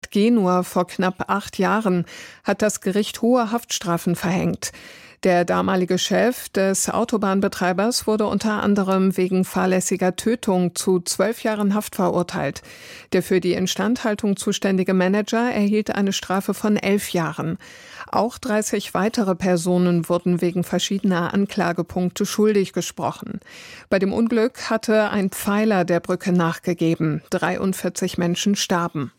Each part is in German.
Stadt Genua vor knapp 8 Jahren hat das Gericht hohe Haftstrafen verhängt. Der damalige Chef des Autobahnbetreibers wurde unter anderem wegen fahrlässiger Tötung zu 12 Jahren Haft verurteilt. Der für die Instandhaltung zuständige Manager erhielt eine Strafe von 11 Jahren. Auch 30 weitere Personen wurden wegen verschiedener Anklagepunkte schuldig gesprochen. Bei dem Unglück hatte ein Pfeiler der Brücke nachgegeben. 43 Menschen starben.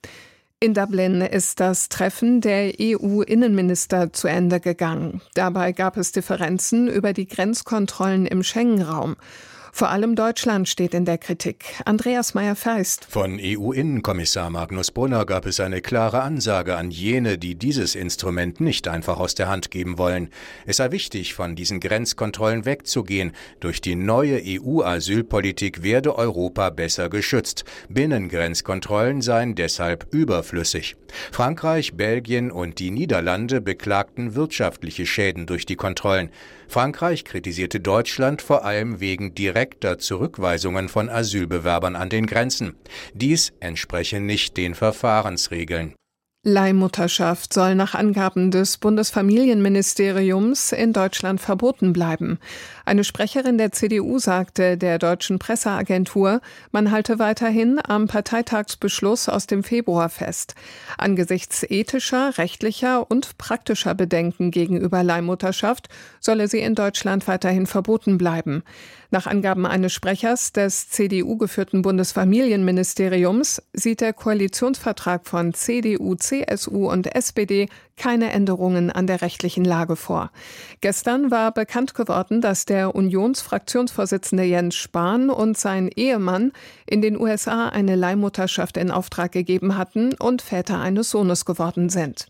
In Dublin ist das Treffen der EU-Innenminister zu Ende gegangen. Dabei gab es Differenzen über die Grenzkontrollen im Schengen-Raum. Vor allem Deutschland steht in der Kritik. Andreas Meyer-Feist. Von EU-Innenkommissar Magnus Brunner gab es eine klare Ansage an jene, die dieses Instrument nicht einfach aus der Hand geben wollen. Es sei wichtig, von diesen Grenzkontrollen wegzugehen. Durch die neue EU-Asylpolitik werde Europa besser geschützt. Binnengrenzkontrollen seien deshalb überflüssig. Frankreich, Belgien und die Niederlande beklagten wirtschaftliche Schäden durch die Kontrollen. Frankreich kritisierte Deutschland vor allem wegen direkter Zurückweisungen von Asylbewerbern an den Grenzen. Dies entspreche nicht den Verfahrensregeln. Leihmutterschaft soll nach Angaben des Bundesfamilienministeriums in Deutschland verboten bleiben. Eine Sprecherin der CDU sagte der deutschen Presseagentur, man halte weiterhin am Parteitagsbeschluss aus dem Februar fest. Angesichts ethischer, rechtlicher und praktischer Bedenken gegenüber Leihmutterschaft solle sie in Deutschland weiterhin verboten bleiben. Nach Angaben eines Sprechers des CDU-geführten Bundesfamilienministeriums sieht der Koalitionsvertrag von CDU, CSU und SPD keine Änderungen an der rechtlichen Lage vor. Gestern war bekannt geworden, dass der Unionsfraktionsvorsitzende Jens Spahn und sein Ehemann in den USA eine Leihmutterschaft in Auftrag gegeben hatten und Väter eines Sohnes geworden sind.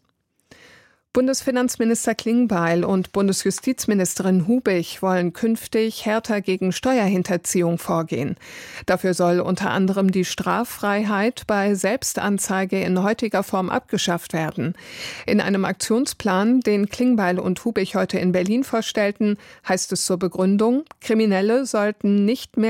Bundesfinanzminister Klingbeil und Bundesjustizministerin Hubig wollen künftig härter gegen Steuerhinterziehung vorgehen. Dafür soll unter anderem die Straffreiheit bei Selbstanzeige in heutiger Form abgeschafft werden. In einem Aktionsplan, den Klingbeil und Hubig heute in Berlin vorstellten, heißt es zur Begründung, Kriminelle sollten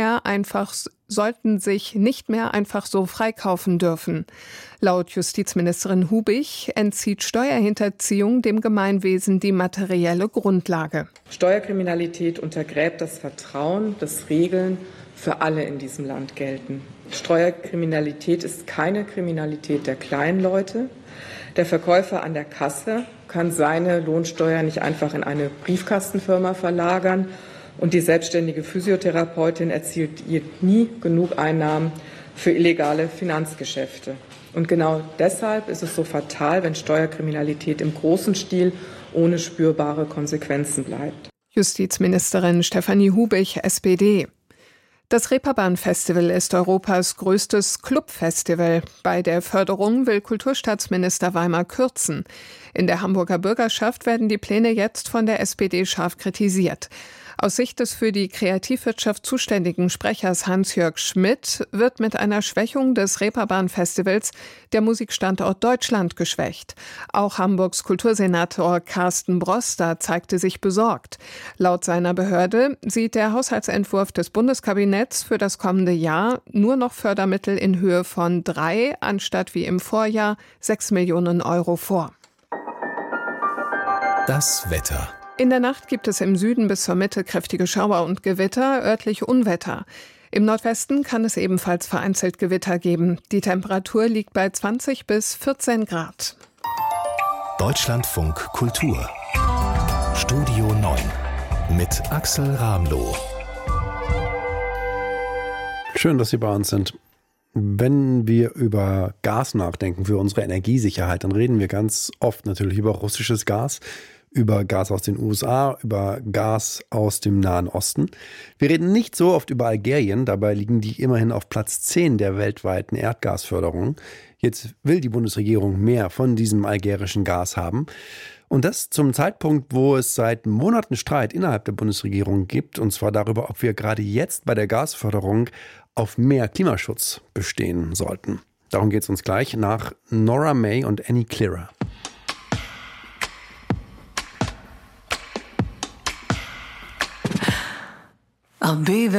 sich nicht mehr einfach so freikaufen dürfen. Laut Justizministerin Hubig entzieht Steuerhinterziehung dem Gemeinwesen die materielle Grundlage. Steuerkriminalität untergräbt das Vertrauen, dass Regeln für alle in diesem Land gelten. Steuerkriminalität ist keine Kriminalität der kleinen Leute. Der Verkäufer an der Kasse kann seine Lohnsteuer nicht einfach in eine Briefkastenfirma verlagern. Und die selbstständige Physiotherapeutin erzielt nie genug Einnahmen für illegale Finanzgeschäfte. Und genau deshalb ist es so fatal, wenn Steuerkriminalität im großen Stil ohne spürbare Konsequenzen bleibt. Justizministerin Stefanie Hubig, SPD. Das Reeperbahn-Festival ist Europas größtes Clubfestival. Bei der Förderung will Kulturstaatsminister Weimar kürzen. In der Hamburger Bürgerschaft werden die Pläne jetzt von der SPD scharf kritisiert. Aus Sicht des für die Kreativwirtschaft zuständigen Sprechers Hans-Jörg Schmidt wird mit einer Schwächung des Reeperbahn-Festivals der Musikstandort Deutschland geschwächt. Auch Hamburgs Kultursenator Carsten Broster zeigte sich besorgt. Laut seiner Behörde sieht der Haushaltsentwurf des Bundeskabinetts für das kommende Jahr nur noch Fördermittel in Höhe von 3 anstatt wie im Vorjahr 6 Millionen Euro vor. Das Wetter. In der Nacht gibt es im Süden bis zur Mitte kräftige Schauer und Gewitter, örtlich Unwetter. Im Nordwesten kann es ebenfalls vereinzelt Gewitter geben. Die Temperatur liegt bei 20 bis 14 Grad. Deutschlandfunk Kultur. Studio 9 mit Axel Ramloh. Schön, dass Sie bei uns sind. Wenn wir über Gas nachdenken für unsere Energiesicherheit, dann reden wir ganz oft natürlich über russisches Gas, über Gas aus den USA, über Gas aus dem Nahen Osten. Wir reden nicht so oft über Algerien, dabei liegen die immerhin auf Platz 10 der weltweiten Erdgasförderung. Jetzt will die Bundesregierung mehr von diesem algerischen Gas haben. Und das zum Zeitpunkt, wo es seit Monaten Streit innerhalb der Bundesregierung gibt, und zwar darüber, ob wir gerade jetzt bei der Gasförderung auf mehr Klimaschutz bestehen sollten. Darum geht es uns gleich nach Nora May und Annie Clearer. I'll be